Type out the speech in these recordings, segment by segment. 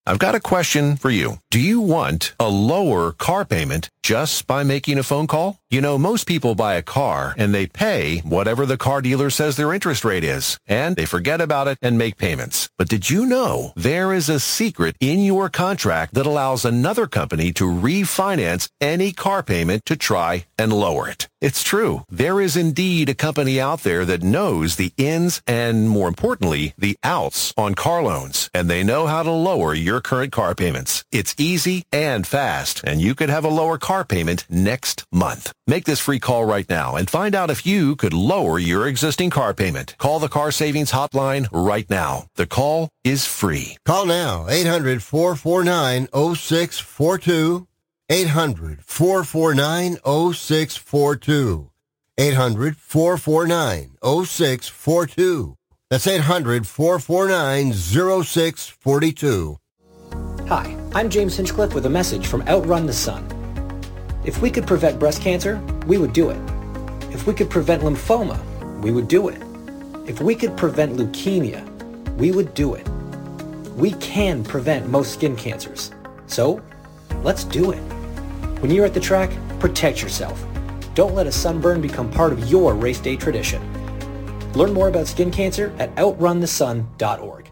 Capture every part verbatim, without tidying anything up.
I've got a question for you. Do you want a lower car payment just by making a phone call? You know, most people buy a car and they pay whatever the car dealer says their interest rate is, and they forget about it and make payments. But did you know there is a secret in your contract that allows another company to refinance any car payment to try and lower it? It's true. There is indeed a company out there that knows the ins and, more importantly, the outs on car loans, and they know how to lower your current car payments. It's easy and fast, and you could have a lower car payment next month. Make this free call right now and find out if you could lower your existing car payment. Call the Car Savings Hotline right now. The call is free. Call now, eight hundred, four four nine, oh six four two. eight hundred, four four nine, oh six four two. eight hundred, four four nine, oh six four two. That's eight hundred, four four nine, oh six four two. Hi, I'm James Hinchcliffe with a message from Outrun the Sun. If we could prevent breast cancer, we would do it. If we could prevent lymphoma, we would do it. If we could prevent leukemia, we would do it. We can prevent most skin cancers. So, let's do it. When you're at the track, protect yourself. Don't let a sunburn become part of your race day tradition. Learn more about skin cancer at outrun the sun dot org.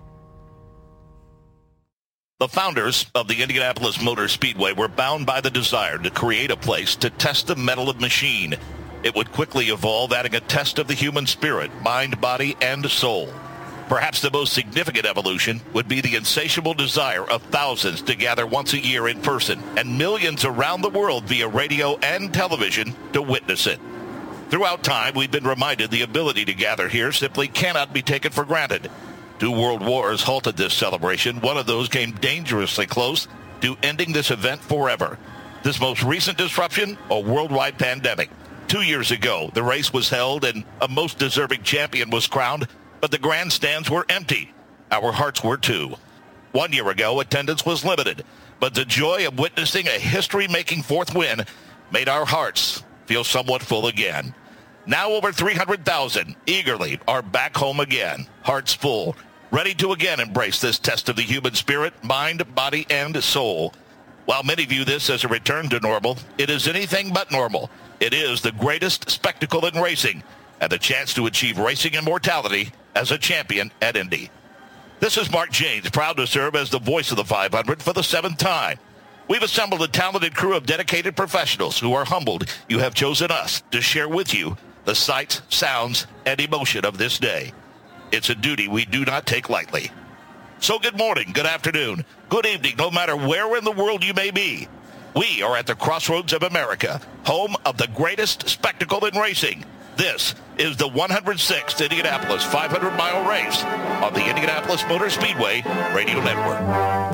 The founders of the Indianapolis Motor Speedway were bound by the desire to create a place to test the mettle of machine. It would quickly evolve, adding a test of the human spirit, mind, body, and soul. Perhaps the most significant evolution would be the insatiable desire of thousands to gather once a year in person and millions around the world via radio and television to witness it. Throughout time, we've been reminded the ability to gather here simply cannot be taken for granted. Two world wars halted this celebration. One of those came dangerously close to ending this event forever. This most recent disruption, a worldwide pandemic. Two years ago, the race was held and a most deserving champion was crowned, but the grandstands were empty. Our hearts were too. One year ago, attendance was limited, but the joy of witnessing a history-making fourth win made our hearts feel somewhat full again. Now over three hundred thousand eagerly are back home again, hearts full, ready to again embrace this test of the human spirit, mind, body, and soul. While many view this as a return to normal, it is anything but normal. It is the greatest spectacle in racing and the chance to achieve racing immortality as a champion at Indy. This is Mark Janes, proud to serve as the voice of the five hundred for the seventh time. We've assembled a talented crew of dedicated professionals who are humbled you have chosen us to share with you the sights, sounds, and emotion of this day. It's a duty we do not take lightly. So good morning, good afternoon, good evening, no matter where in the world you may be. We are at the crossroads of America, home of the greatest spectacle in racing. This is the one hundred sixth Indianapolis five hundred mile race on the Indianapolis Motor Speedway Radio Network.